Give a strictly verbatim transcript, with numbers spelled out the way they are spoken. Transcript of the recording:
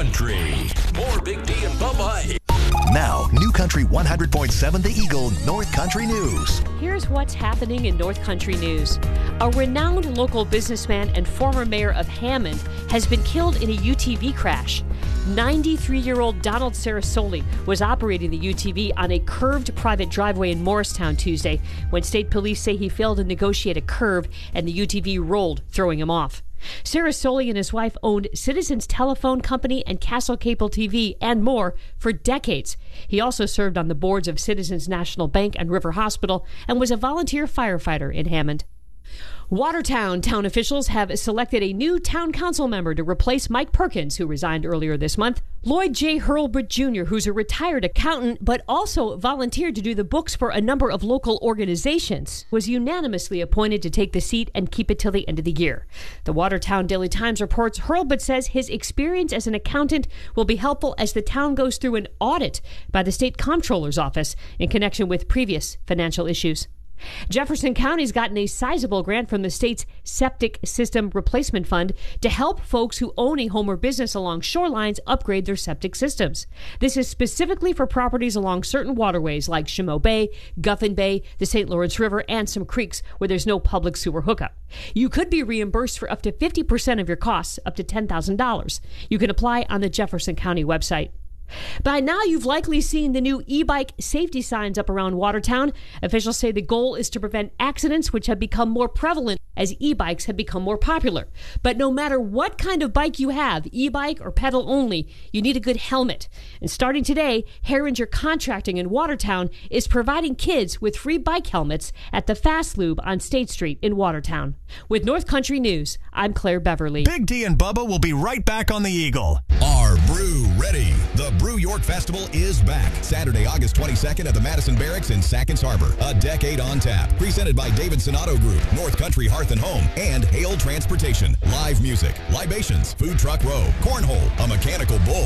Country. More Big D and Bubba. Now, New Country one hundred point seven The Eagle North Country News. Here's what's happening in North Country News. A renowned local businessman and former mayor of Hammond has been killed in a U T V crash. ninety-three-year-old Donald Sarasoli was operating the U T V on a curved private driveway in Morristown Tuesday when state police say he failed to negotiate a curve and the U T V rolled, throwing him off. Sarasoli and his wife owned Citizens Telephone Company and Castle Cable T V and more for decades. He also served on the boards of Citizens National Bank and River Hospital and was a volunteer firefighter in Hammond. Watertown town officials have selected a new town council member to replace Mike Perkins, who resigned earlier this month. Lloyd J. Hurlbut Junior, who's a retired accountant but also volunteered to do the books for a number of local organizations, was unanimously appointed to take the seat and keep it till the end of the year. The Watertown Daily Times reports Hurlbut says his experience as an accountant will be helpful as the town goes through an audit by the state comptroller's office in connection with previous financial issues. Jefferson County's gotten a sizable grant from the state's Septic System Replacement Fund to help folks who own a home or business along shorelines upgrade their septic systems. This is specifically for properties along certain waterways like Chameau Bay, Guffin Bay, the Saint Lawrence River, and some creeks where there's no public sewer hookup. You could be reimbursed for up to fifty percent of your costs, up to ten thousand dollars. You can apply on the Jefferson County website. By now, you've likely seen the new e-bike safety signs up around Watertown. Officials say the goal is to prevent accidents, which have become more prevalent as e-bikes have become more popular. But no matter what kind of bike you have, e-bike or pedal only, you need a good helmet. And starting today, Herringer Contracting in Watertown is providing kids with free bike helmets at the Fast Lube on State Street in Watertown. With North Country News, I'm Claire Beverly. Big D and Bubba will be right back on the Eagle. Are Brew ready? The Brew York Festival is back Saturday, August twenty-second at the Madison Barracks in Sackins Harbor. A decade on tap. Presented by David Sonato Group, North Country Hearth and Home, and Hale Transportation. Live music, libations, food truck row, cornhole, a mechanical bull.